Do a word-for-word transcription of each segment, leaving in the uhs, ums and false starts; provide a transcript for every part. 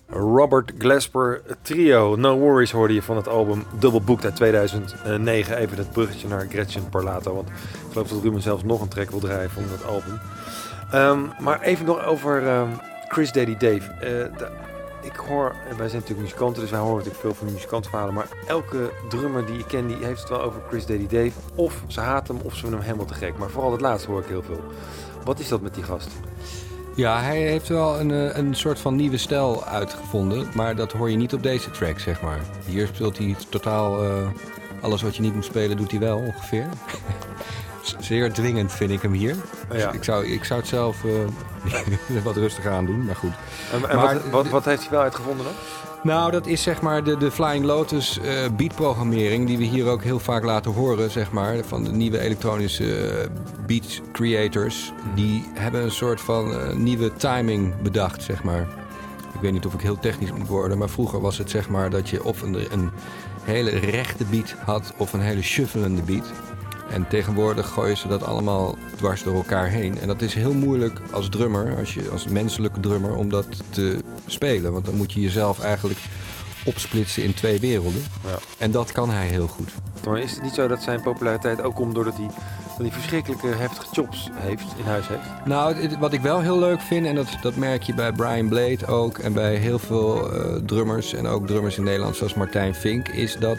Robert Glasper Trio. No Worries hoorde je van het album Double Booked uit tweeduizend negen. Even het bruggetje naar Gretchen Parlato. Want ik geloof dat Ruben zelfs nog een track wil draaien van dat album. Um, maar even nog over um, Chris Daddy Dave. Uh, de, ik hoor, wij zijn natuurlijk muzikanten, dus wij horen natuurlijk veel van muzikantenverhalen. Maar elke drummer die ik ken, die heeft het wel over Chris Daddy Dave. Of ze haten hem, of ze vinden hem helemaal te gek. Maar vooral het laatste hoor ik heel veel. Wat is dat met die gast? Ja, hij heeft wel een, een soort van nieuwe stijl uitgevonden. Maar dat hoor je niet op deze track, zeg maar. Hier speelt hij totaal... Uh, alles wat je niet moet spelen, doet hij wel ongeveer. Zeer dwingend vind ik hem hier. Ja. Dus ik, zou, ik zou het zelf uh, wat rustiger aan doen, maar goed. En, en maar, wat, wat, wat heeft hij wel uitgevonden dan? Nou, dat is zeg maar de, de Flying Lotus uh, beatprogrammering... die we hier ook heel vaak laten horen, zeg maar... van de nieuwe elektronische uh, beat creators. Die hebben een soort van uh, nieuwe timing bedacht, zeg maar. Ik weet niet of ik heel technisch moet worden... maar vroeger was het zeg maar dat je of een, een hele rechte beat had... of een hele shufflende beat... En tegenwoordig gooien ze dat allemaal dwars door elkaar heen. En dat is heel moeilijk als drummer, als, je, als menselijke drummer, om dat te spelen. Want dan moet je jezelf eigenlijk opsplitsen in twee werelden. Ja. En dat kan hij heel goed. Maar is het niet zo dat zijn populariteit ook komt doordat hij, dat hij verschrikkelijke heftige chops heeft, in huis heeft? Nou, het, wat ik wel heel leuk vind, en dat, dat merk je bij Brian Blade ook... en bij heel veel uh, drummers, en ook drummers in Nederland zoals Martijn Vink... is dat...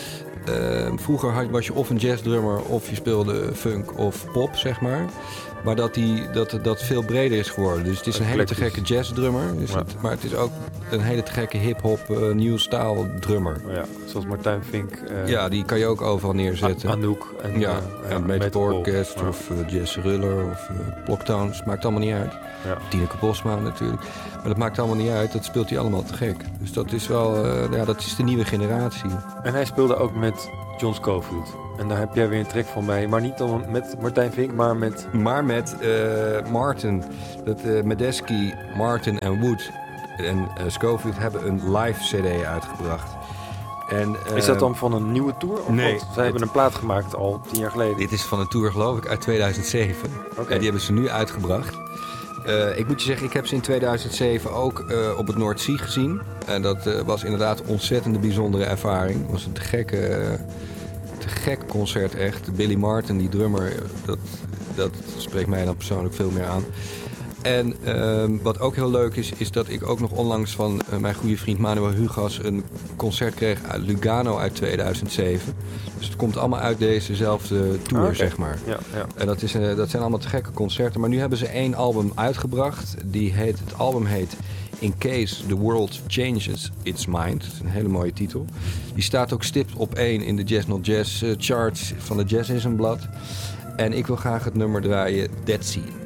Uh, vroeger had, was je of een jazzdrummer of je speelde funk of pop, zeg maar. Maar dat die, dat, dat veel breder is geworden. Dus het is een hele te gekke jazzdrummer. Dus ja. het, maar het is ook een hele te gekke hip-hop, uh, new style drummer. Ja, zoals Martijn Vink. Uh, ja, die kan je ook overal neerzetten. Anouk. En, ja, uh, en ja, Metal Orkest ja. of uh, Jazz Ruller of uh, Blocktones. Maakt allemaal niet uit. Ja. Tineke Bosma natuurlijk. Maar dat maakt allemaal niet uit. Dat speelt hij allemaal te gek. Dus dat is wel, uh, ja, dat is de nieuwe generatie. En hij speelde ook met John Scofield. En daar heb jij weer een track van bij. Maar niet dan met Martijn Vink, maar met... Maar met uh, Martin. Dat uh, Medeski, Martin en Wood en uh, Scofield hebben een live cd uitgebracht. En, uh, is dat dan van een nieuwe tour? Of nee. Wat? Zij hebben een plaat gemaakt al tien jaar geleden. Dit is van een tour, geloof ik, uit tweeduizend zeven. Okay. En die hebben ze nu uitgebracht. Uh, ik moet je zeggen, ik heb ze in tweeduizend zeven ook uh, op het Noordzee gezien. En dat uh, was inderdaad een ontzettende bijzondere ervaring. Het was een te gekke... Uh, te gek concert echt. Billy Martin, die drummer, dat, dat spreekt mij dan persoonlijk veel meer aan. En uh, wat ook heel leuk is, is dat ik ook nog onlangs van uh, mijn goede vriend Manuel Hugas een concert kreeg uit Lugano uit tweeduizend zeven. Dus het komt allemaal uit dezezelfde tour, okay. zeg maar. Ja, ja. En dat, is, uh, dat zijn allemaal te gekke concerten. Maar nu hebben ze één album uitgebracht. Die heet, het album heet In Case the World Changes Its Mind. Dat is een hele mooie titel. Die staat ook stipt op één in de Jazz Not Jazz uh, charts van de Jazzism blad. En ik wil graag het nummer draaien, Dead Sea.